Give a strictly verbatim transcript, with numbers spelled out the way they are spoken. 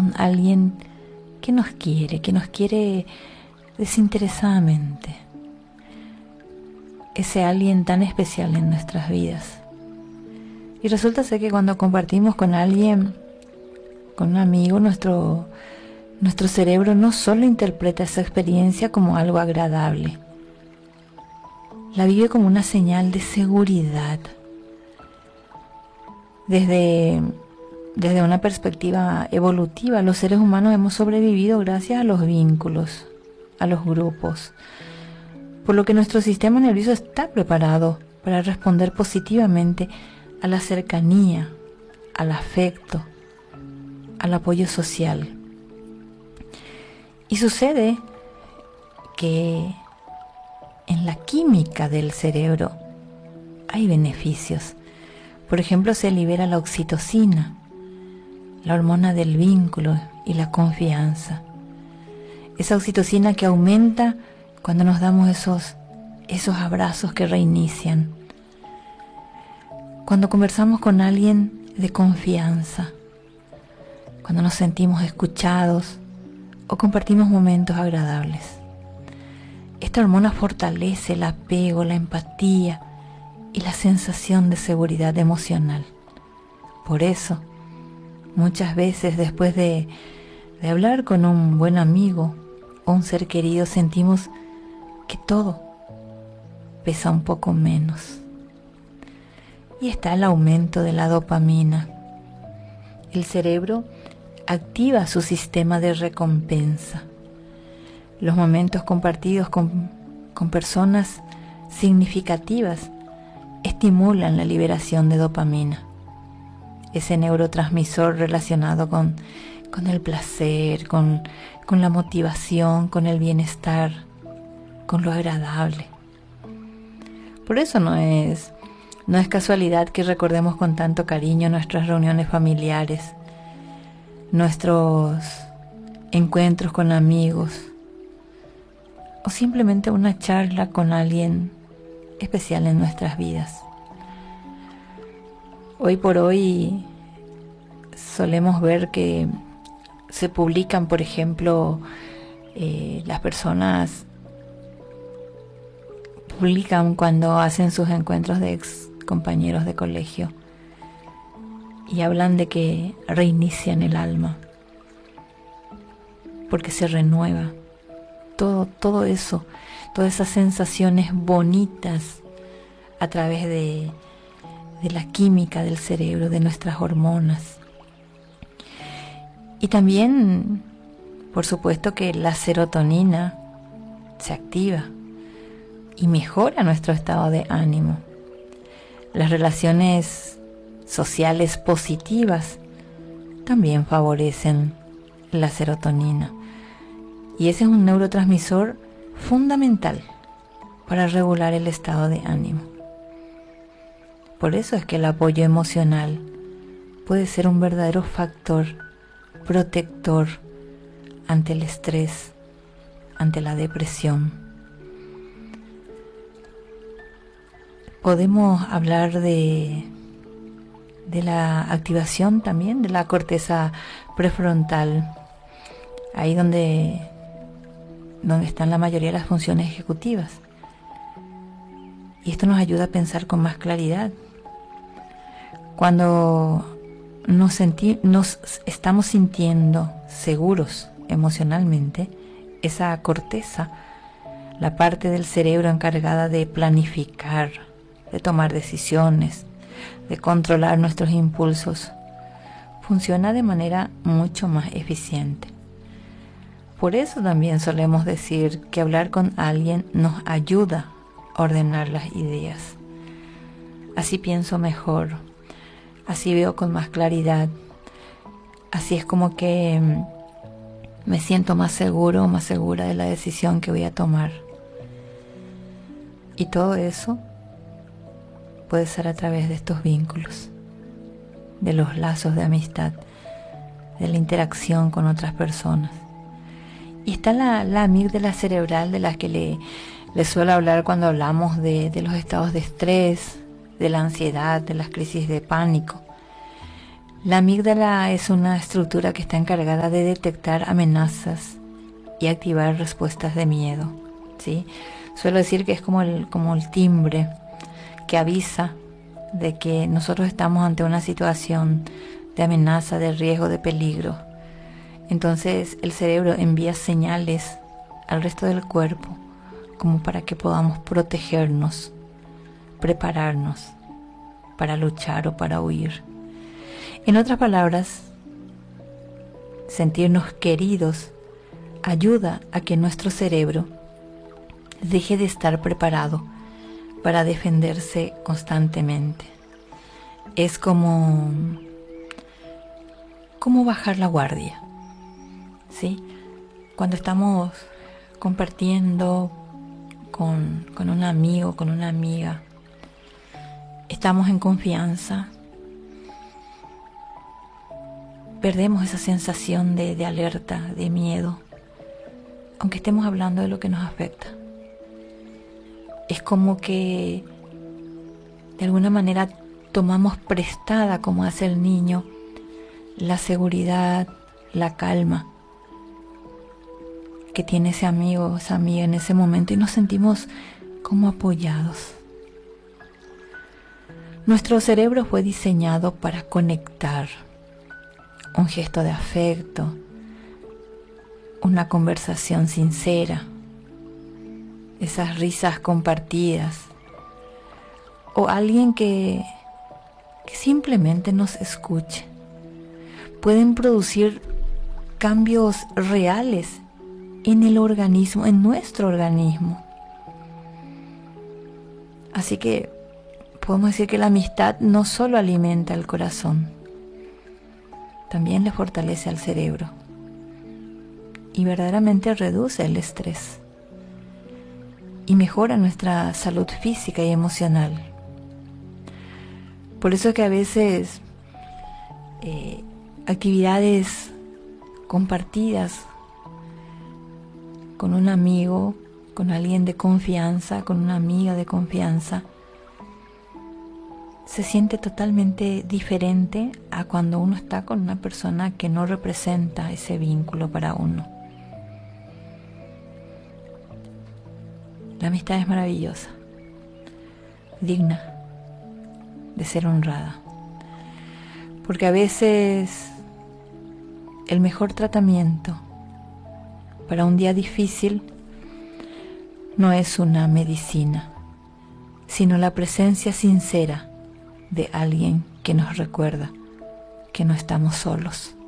con alguien que nos quiere, que nos quiere desinteresadamente. Ese alguien tan especial en nuestras vidas. Y resulta ser que cuando compartimos con alguien, con un amigo, nuestro, nuestro cerebro no solo interpreta esa experiencia como algo agradable, la vive como una señal de seguridad. Desde, desde una perspectiva evolutiva, los seres humanos hemos sobrevivido gracias a los vínculos, a los grupos, por lo que nuestro sistema nervioso está preparado para responder positivamente a la cercanía, al afecto, al apoyo social. Y sucede que en la química del cerebro hay beneficios. Por ejemplo, se libera la oxitocina, la hormona del vínculo y la confianza. Esa oxitocina que aumenta cuando nos damos esos, esos abrazos que reinician. Cuando conversamos con alguien de confianza. Cuando nos sentimos escuchados o compartimos momentos agradables. Esta hormona fortalece el apego, la empatía y la sensación de seguridad emocional. Por eso, muchas veces después de, de hablar con un buen amigo o un ser querido, sentimos que todo pesa un poco menos. Y está el aumento de la dopamina. El cerebro activa su sistema de recompensa. Los momentos compartidos con, con personas significativas estimulan la liberación de dopamina, ese neurotransmisor relacionado con, con el placer, con, con la motivación, con el bienestar, con lo agradable. Por eso no es, no es casualidad que recordemos con tanto cariño nuestras reuniones familiares, nuestros encuentros con amigos, o simplemente una charla con alguien especial en nuestras vidas. Hoy por hoy solemos ver que se publican, por ejemplo, eh, las personas publican cuando hacen sus encuentros de ex compañeros de colegio y hablan de que reinician el alma porque se renueva todo, todo eso, todas esas sensaciones bonitas a través de, de la química del cerebro, de nuestras hormonas. Y también, por supuesto, que la serotonina se activa y mejora nuestro estado de ánimo. Las relaciones sociales positivas también favorecen la serotonina. Y ese es un neurotransmisor fundamental para regular el estado de ánimo. Por eso es que el apoyo emocional puede ser un verdadero factor protector ante el estrés, ante la depresión. Podemos hablar de, de la activación también de la corteza prefrontal, ahí donde, donde están la mayoría de las funciones ejecutivas. Y esto nos ayuda a pensar con más claridad. Cuando nos, senti- nos estamos sintiendo seguros emocionalmente, esa corteza, la parte del cerebro encargada de planificar, de tomar decisiones, de controlar nuestros impulsos, funciona de manera mucho más eficiente. Por eso también solemos decir que hablar con alguien nos ayuda a ordenar las ideas. Así pienso mejor, así veo con más claridad, así es como que me siento más seguro o más segura de la decisión que voy a tomar. Y todo eso puede ser a través de estos vínculos, de los lazos de amistad, de la interacción con otras personas. Y está la, la amígdala cerebral de la que le, le suelo hablar cuando hablamos de, de los estados de estrés, de la ansiedad, de las crisis de pánico. La amígdala es una estructura que está encargada de detectar amenazas y activar respuestas de miedo, ¿sí? Suelo decir que es como el, como el timbre que avisa de que nosotros estamos ante una situación de amenaza, de riesgo, de peligro. Entonces el cerebro envía señales al resto del cuerpo como para que podamos protegernos, prepararnos para luchar o para huir. En otras palabras, sentirnos queridos ayuda a que nuestro cerebro deje de estar preparado para defenderse constantemente. Es como, como bajar la guardia, ¿sí? Cuando estamos compartiendo con, con un amigo, con una amiga, estamos en confianza, perdemos esa sensación de, de alerta, de miedo, aunque estemos hablando de lo que nos afecta. Es como que de alguna manera tomamos prestada, como hace el niño, la seguridad, la calma que tiene ese amigo o esa amiga en ese momento y nos sentimos como apoyados. Nuestro cerebro fue diseñado para conectar. Un gesto de afecto, una conversación sincera, esas risas compartidas, o alguien que, que simplemente nos escuche, pueden producir cambios reales en el organismo, en nuestro organismo. Así que podemos decir que la amistad no solo alimenta el corazón, también le fortalece al cerebro y verdaderamente reduce el estrés y mejora nuestra salud física y emocional. Por eso que a veces eh, actividades compartidas con un amigo, con alguien de confianza, con una amiga de confianza, se siente totalmente diferente a cuando uno está con una persona que no representa ese vínculo para uno. La amistad es maravillosa, digna de ser honrada, porque a veces el mejor tratamiento para un día difícil no es una medicina, sino la presencia sincera de alguien que nos recuerda que no estamos solos.